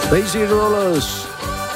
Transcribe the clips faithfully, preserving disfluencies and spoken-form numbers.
Daisy Rollers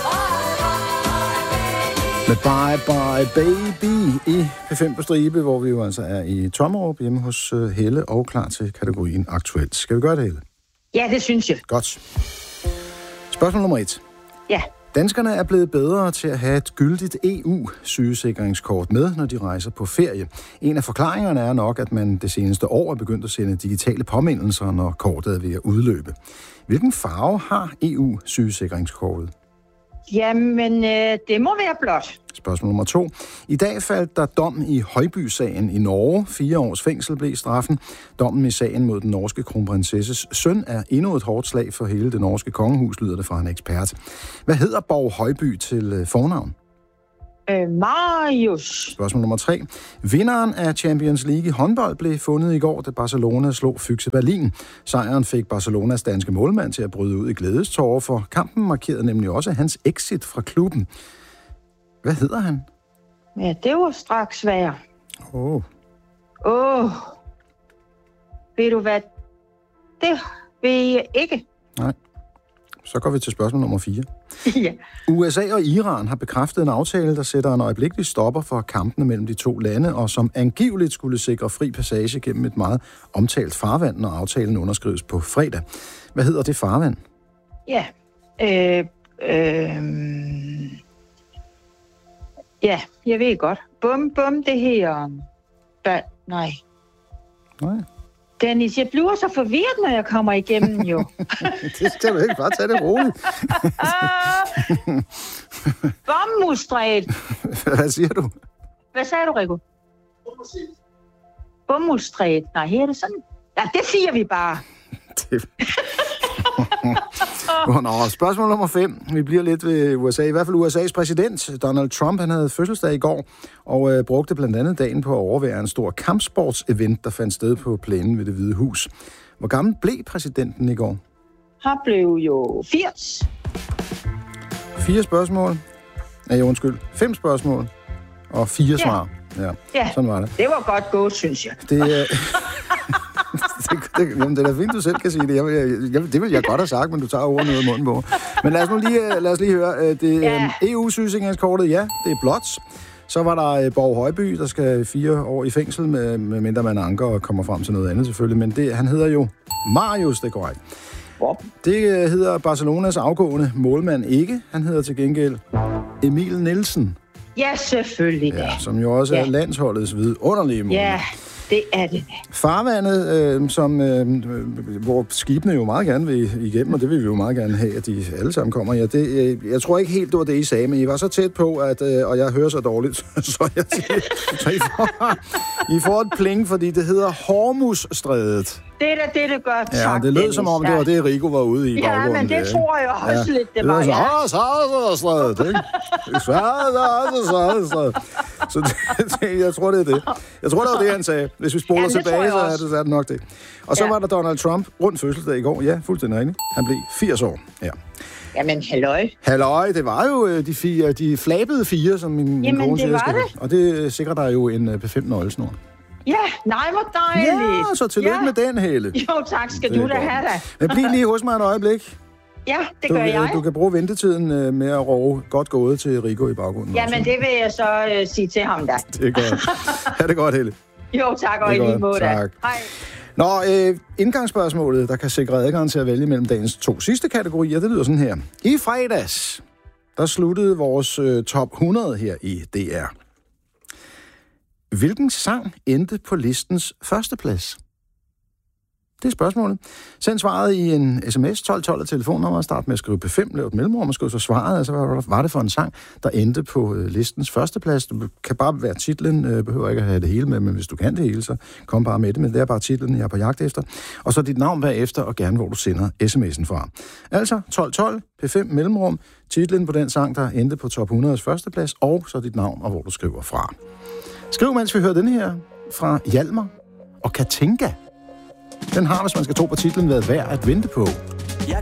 med Bye Bye Baby i P fem på stribe, hvor vi jo altså er i Tommerup hjemme hos Helle og klar til kategorien Aktuelt. Skal vi gøre det, Helle? Ja, det synes jeg. Godt. Spørgsmål nummer et. Ja. Danskerne er blevet bedre til at have et gyldigt E U-sygesikringskort med, når de rejser på ferie. En af forklaringerne er nok, at man det seneste år er begyndt at sende digitale påmindelser, når kortet er ved at udløbe. Hvilken farve har E U-sygesikringskortet? Jamen, øh, det må være blåt. Spørgsmål nummer to. I dag faldt der dom i Højby-sagen i Norge. Fire års fængsel blev straffen. Dommen i sagen mod den norske kronprinsesses søn er endnu et hårdt slag for hele det norske kongehus, lyder det fra en ekspert. Hvad hedder Borg Højby til fornavn? Øh, Marius. Spørgsmål nummer tre. Vinderen af Champions League i håndbold blev fundet i går, da Barcelona slog Füchse Berlin. Sejren fik Barcelonas danske målmand til at bryde ud i glædestårer, for kampen markerede nemlig også hans exit fra klubben. Hvad hedder han? Ja, det var straks svært. Åh. Oh. Åh. Oh. Ved du hvad? Det ved jeg ikke. Nej. Så går vi til spørgsmål nummer fire. Ja. U S A og Iran har bekræftet en aftale, der sætter en øjeblikkelig stopper for kampene mellem de to lande, og som angiveligt skulle sikre fri passage gennem et meget omtalt farvand, når aftalen underskrives på fredag. Hvad hedder det farvand? Ja. Øh, øh, ja, jeg ved godt. Bum, bum, det her... Da, nej. Nej. Dennis, jeg bliver så forvirret, når jeg kommer igennem, jo. Det skal du ikke. Bare tage det roligt. Bomuldsstræt. Hvad siger du? Hvad sagde du, Rico? Bomuldsstræt. Nej, her er det sådan. Ja, det siger vi bare. Det... Nå, spørgsmål nummer fem. Vi bliver lidt ved U S A. I hvert fald U S A's præsident, Donald Trump, han havde fødselsdag i går, og øh, brugte blandt andet dagen på at overvære en stor kampsportsevent, der fandt sted på plænen ved Det Hvide Hus. Hvor gammel blev præsidenten i går? Han blev jo firs. Fire spørgsmål. Nej, undskyld. Fem spørgsmål. Og fire ja. svar. Ja. ja, sådan var det. Det var godt gået, synes jeg. Det, øh... det, det, jamen, det er da fint, du selv kan sige det. Jeg, jeg, jeg, det vil jeg godt have sagt, men du tager ordene ud af munden på. Men lad os nu lige, lad os lige høre. Det ja. E U-sygesikringskortet, ja, det er blåt. Så var der Borg Højby, der skal fire år i fængsel, med, med mindre man anker og kommer frem til noget andet selvfølgelig. Men det, han hedder jo Marius, det er korrekt. Det hedder Barcelonas afgående målmand ikke. Han hedder til gengæld Emil Nielsen. Ja, selvfølgelig. Ja, som jo også ja. er landsholdets vidunderlige målmand. Ja, det er det. Farvandet, øh, som, øh, hvor skibene jo meget gerne vil igennem, og det vil vi jo meget gerne have, at de alle sammen kommer. Ja, det, øh, jeg tror ikke helt, det var det, I sagde, men I var så tæt på, at, øh, og jeg hører så dårligt, så jeg siger, så I får, I får et pling, fordi det hedder Hormuzstrædet. Det er da det, det gør. Tak, ja, det lød Dennis, som om, det var det, Rico var ude i baggrunden. Ja, men det der, tror jeg også ja. lidt, det var. Det var så, ja. så, så, så, ikke? Så det, det, jeg tror, det er det. Jeg tror, det var det, han sagde. Hvis vi spoler ja, tilbage, så er, det, så er det nok det. Og så ja. var der Donald Trump rundt fødselsdag i går. Ja, fuldstændig rigtigt. Han blev firs år. Ja. Jamen, halløj. Halløj, det var jo de, fire, de flabede fire, som min, min kone siger. Jamen, det var det. Og det sikrer der jo en P fem nøglesnor. Ja, nej, hvor dejligt. Ja, så tillykke ja. med den, Helle. Jo, tak skal det du da have da. Men bliv lige hos mig et øjeblik. Ja, det du, gør jeg. Du kan bruge ventetiden med at råbe godt gået til Rico i baggrunden. Ja, men det vil jeg så uh, sige til ham da. Det er godt. Ha' det godt, Helle. Jo, tak, og i lige måde. Tak. Hej. Nå, øh, indgangsspørgsmålet, der kan sikre adgang til at vælge mellem dagens to sidste kategorier, det lyder sådan her. I fredags, der sluttede vores øh, top hundrede her i D R. Hvilken sang endte på listens førsteplads? Det er spørgsmålet. Send svaret i en sms tolv tolv af telefonnummer, start med at skrive P fem, lav et mellemrum og skrive så svaret. Altså, hvad var det for en sang, der endte på listens førsteplads? Du kan bare være titlen, behøver ikke at have det hele med, men hvis du kan det hele, så kom bare med det. Men det er bare titlen, jeg er på jagt efter. Og så dit navn bagefter, og gerne hvor du sender sms'en fra. Altså tolv tolv, P fem, mellemrum, titlen på den sang, der endte på top hundredes førsteplads, og så dit navn og hvor du skriver fra. Skriv, mens vi hører den her fra Hjalmar og Katinka. Den har, hvis man skal tro på titlen, været værd at vente på.